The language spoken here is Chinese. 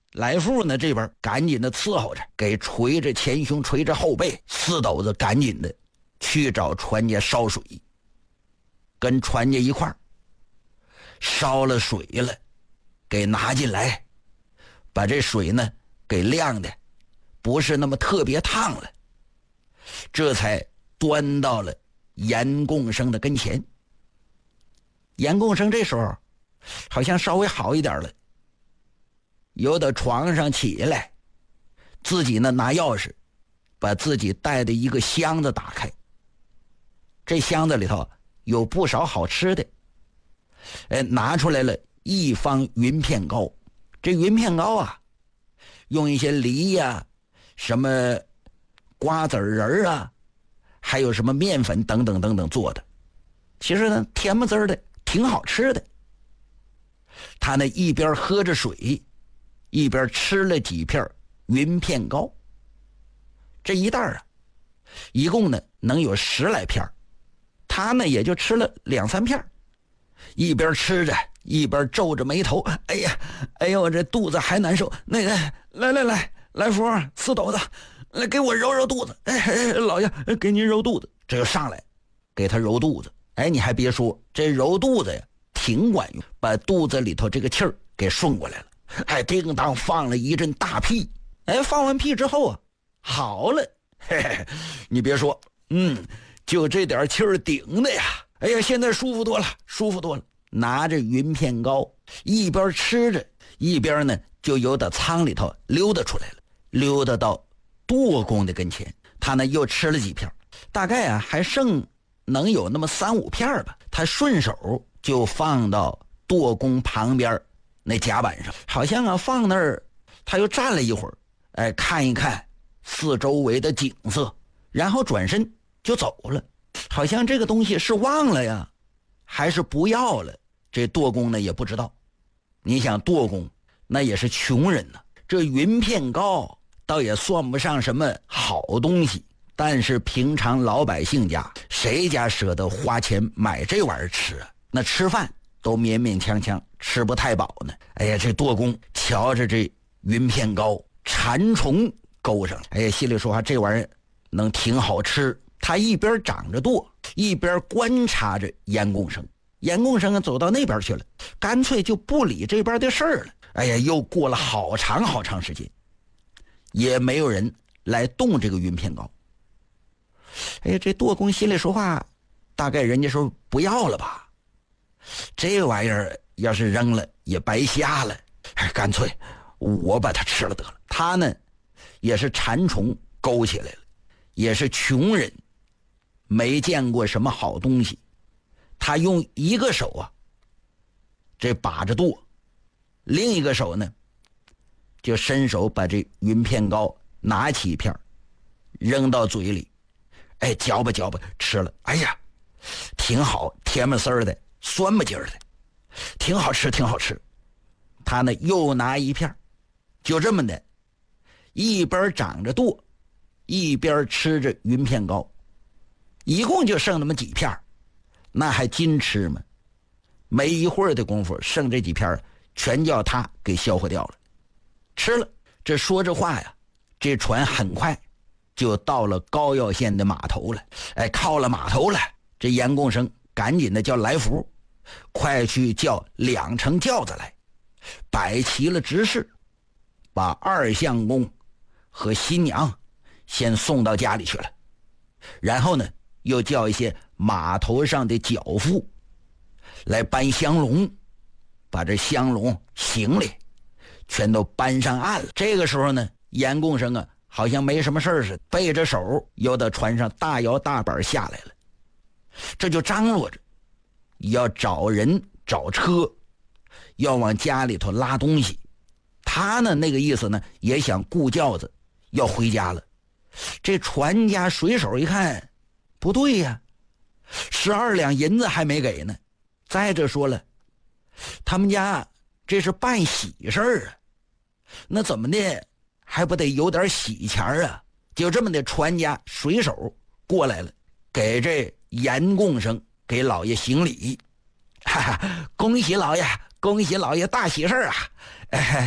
来福呢这边赶紧的伺候着，给捶着前胸捶着后背，四斗子赶紧的去找船家烧水，跟船家一块儿烧了水了，给拿进来，把这水呢给晾的不是那么特别烫了，这才端到了严共生的跟前。严共生这时候好像稍微好一点了，由到床上起来，自己呢拿钥匙把自己带的一个箱子打开，这箱子里头有不少好吃的，拿出来了一方云片糕。这云片糕啊，用一些梨呀、什么瓜子仁啊，还有什么面粉等等等等做的，其实呢甜不滋的，挺好吃的。他呢一边喝着水，一边吃了几片云片糕。这一袋啊，一共呢能有10来片，他呢也就吃了2、3片，一边吃着一边皱着眉头，哎呦我这肚子还难受。那个来福四斗子，来给我揉揉肚子。老爷给您揉肚子。这就上来给他揉肚子。你还别说，这揉肚子呀挺管用，把肚子里头这个气儿给顺过来了。叮当放了一阵大屁。放完屁之后啊，好了。你别说，就这点气儿顶的呀，现在舒服多了，舒服多了。拿着云片糕一边吃着，一边呢就由到舱里头溜达出来了，溜达到舵工的跟前。他呢又吃了几片，大概啊还剩能有那么3、5片吧。他顺手就放到舵工旁边那甲板上，好像啊放那儿，他又站了一会儿，看一看四周围的景色，然后转身就走了。好像这个东西是忘了呀，还是不要了，这舵工呢也不知道。你想舵工那也是穷人呢，这云片糕倒也算不上什么好东西，但是平常老百姓家谁家舍得花钱买这玩意儿吃啊？那吃饭都勉勉强强吃不太饱呢。这舵工瞧着这云片糕，馋虫勾上了。心里说话，这玩意儿能挺好吃。他一边掌着舵，一边观察着严共生。严共生走到那边去了，干脆就不理这边的事儿了。又过了好长时间，也没有人来动这个云片糕。这舵工心里说话，大概人家说不要了吧，这玩意儿要是扔了也白瞎了，干脆我把它吃了得了。他呢也是馋虫勾起来了，也是穷人，没见过什么好东西。他用一个手啊这把着舵，另一个手呢就伸手把这云片糕拿起一片扔到嘴里，嚼吧嚼吧吃了。挺好，甜不丝儿的，酸不劲儿的，挺好吃挺好吃。他呢又拿一片，就这么的一边掌着舵一边吃着云片糕，一共就剩那么几片，那还禁吃吗？没一会儿的功夫，剩这几片全叫他给消化掉了，吃了。这说这话呀，这船很快就到了高要县的码头了。靠了码头了，这严共生赶紧的叫来福，快去叫2乘轿子来，摆齐了执事，把2相公和新娘先送到家里去了。然后呢又叫一些码头上的脚夫来搬香笼，把这香笼行李全都搬上岸了。这个时候呢，严共生啊好像没什么事似的，背着手又到船上大摇大摆下来了。这就张罗着要找人找车，要往家里头拉东西。他呢那个意思呢也想雇轿子要回家了。这船家水手一看不对呀，12两银子还没给呢。再者说了，他们家这是办喜事儿啊，那怎么的还不得有点喜钱啊？就这么的，船家水手过来了，给这严共生给老爷行礼。恭喜老爷，恭喜老爷，大喜事啊！